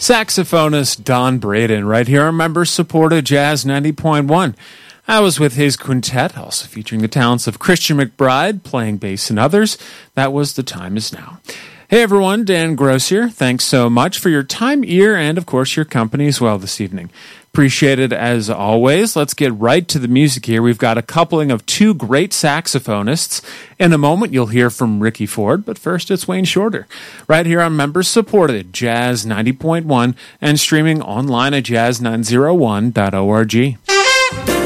Saxophonist Don Braden right here on member-supported Jazz 90.1. I was with his quintet, also featuring the talents of Christian McBride, playing bass and others. That was The Time Is Now. Hey everyone, Dan Gross here. Thanks so much for your time, ear, and of course your company as well this evening. Appreciate it as always. Let's get right to the music here. We've got a coupling of two great saxophonists. In a moment, you'll hear from Ricky Ford, but first it's Wayne Shorter. Right here on member-supported Jazz 90.1 and streaming online at jazz901.org.